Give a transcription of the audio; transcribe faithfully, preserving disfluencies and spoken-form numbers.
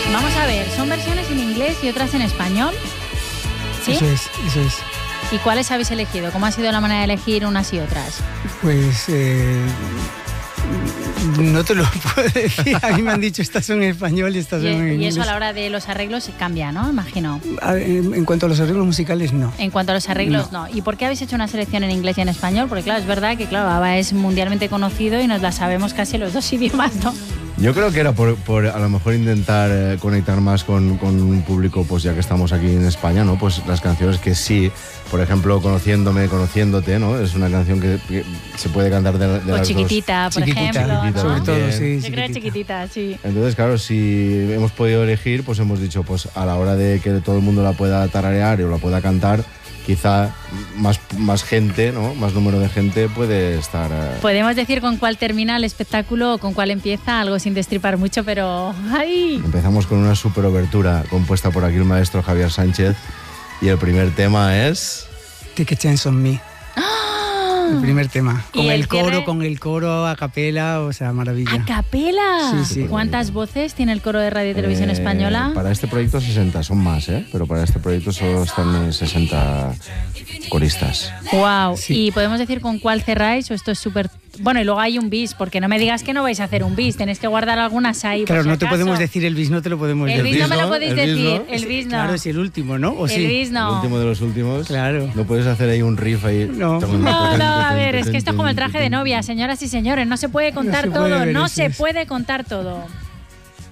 Vamos a ver, son versiones en inglés y otras en español. ¿Sí? Eso es, eso es. ¿Y cuáles habéis elegido? ¿Cómo ha sido la manera de elegir unas y otras? Pues eh, no te lo puedo decir. A mí me han dicho estas son en español y estas Y, son en inglés. y eso a la hora de los arreglos se cambia, ¿no? Imagino. A ver, En, en cuanto a los arreglos musicales, no. En cuanto a los arreglos, no. no. ¿Y por qué habéis hecho una selección en inglés y en español? Porque claro, es verdad que claro, ABBA es mundialmente conocido y nos la sabemos casi en los dos idiomas, ¿no? Yo creo que era por, por a lo mejor intentar eh, conectar más con, con un público, pues ya que estamos aquí en España, ¿no? Pues las canciones que sí, por ejemplo, Conociéndome, Conociéndote, ¿no? Es una canción que, que se puede cantar de, de o las Chiquitita, dos. por Chiquitita, ejemplo. Chiquitita ¿no? sobre todo, también. sí. Yo creo que Chiquitita. Chiquitita, sí. Entonces, claro, si hemos podido elegir, pues hemos dicho, pues a la hora de que todo el mundo la pueda tararear o la pueda cantar, quizá más, más gente, ¿no? Más número de gente puede estar... Eh... Podemos decir con cuál termina el espectáculo o con cuál empieza, algo sin destripar mucho, pero ¡ay! Empezamos con una super obertura compuesta por aquí el maestro Javier Sánchez y el primer tema es... Take a Chance on Me. El primer tema. ¿Y Con el el coro, cierre? con el coro, a capela, o sea, maravilla. ¿A capela? Sí, sí. ¿Cuántas voces tiene el coro de Radio y Televisión Eh, Española? Para este proyecto sesenta, son más, ¿eh? Pero para este proyecto solo están sesenta coristas. Wow. Sí. ¿Y podemos decir con cuál cerráis o esto es súper... Bueno, y luego hay un bis, porque no me digas que no vais a hacer un bis, tenéis que guardar algunas ahí. Claro, por si no te acaso. podemos decir el bis, no te lo podemos El decir. bis no me lo ¿no? podéis ¿El bis decir, no? el bis no. Claro, es el último, ¿no? ¿O El sí? bis El no. último de los últimos. Claro. No puedes hacer ahí un riff ahí. No. No, no, a ver, es que esto es como el traje de novia, señoras y señores, no se puede contar se todo, puede ver, no eso se es. puede contar todo.